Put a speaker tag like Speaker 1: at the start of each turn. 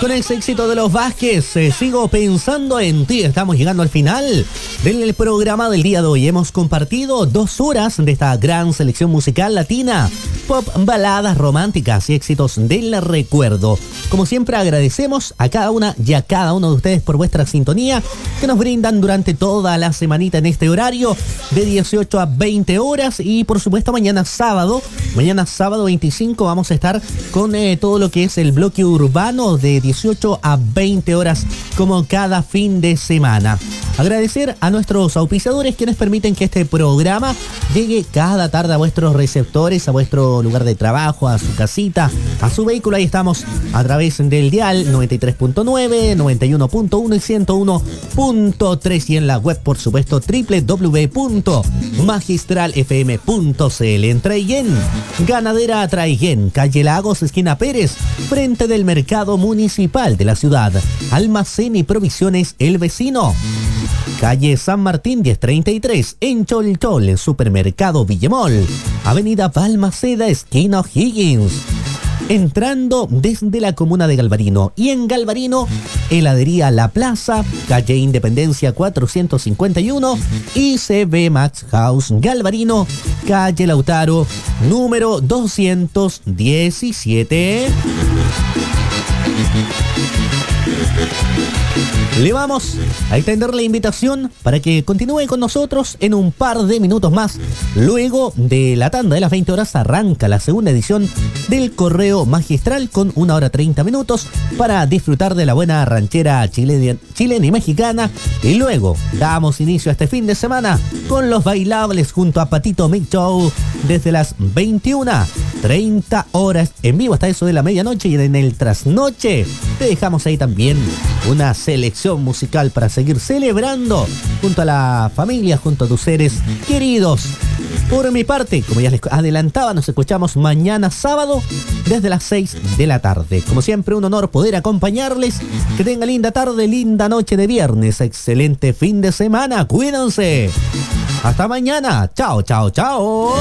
Speaker 1: con ese éxito de los Vázquez, sigo pensando en ti. Estamos llegando al final del programa del día de hoy. Hemos compartido 2 horas de esta gran selección musical latina, pop, baladas románticas y éxitos del recuerdo. Como siempre, agradecemos a cada una y a cada uno de ustedes por vuestra sintonía que nos brindan durante toda la semanita en este horario de 18 a 20 horas. Y por supuesto mañana sábado 25 vamos a estar con todo lo que es el bloque urbano de 18 a 20 horas como cada fin de semana. Agradecer a nuestros auspiciadores quienes permiten que este programa llegue cada tarde a vuestros receptores, a vuestro lugar de trabajo, a su casita, a su vehículo. Ahí estamos a través del dial 93.9, 91.1 y 101.3 y en la web, por supuesto, www.magistralfm.cl. En Traiguén, Ganadera Traiguén, calle Lagos, esquina Pérez, frente del mercado municipal de la ciudad. Almacén y provisiones El Vecino. Calle San Martín 1033, en Cholchol, en Supermercado Villemol. Avenida Balmaceda, esquina O'Higgins. Entrando desde la comuna de Galvarino. Y en Galvarino, heladería La Plaza, calle Independencia 451 y CB Max House Galvarino, calle Lautaro, número 217. Le vamos a extender la invitación para que continúe con nosotros en un par de minutos más. Luego de la tanda de las 20 horas arranca la segunda edición del Correo Magistral con 1 hora 30 minutos para disfrutar de la buena ranchera chilena y mexicana. Y luego damos inicio a este fin de semana con los bailables junto a Patito Mix Show desde las 21:30 horas en vivo hasta eso de la medianoche. Y en el trasnoche te dejamos ahí también una selección musical para seguir celebrando junto a la familia, junto a tus seres queridos. Por mi parte, como ya les adelantaba, nos escuchamos mañana sábado desde las 6 de la tarde. Como siempre, un honor poder acompañarles. Que tengan linda tarde, linda noche de viernes, excelente fin de semana. Cuídense. Hasta mañana. Chao, chao, chao.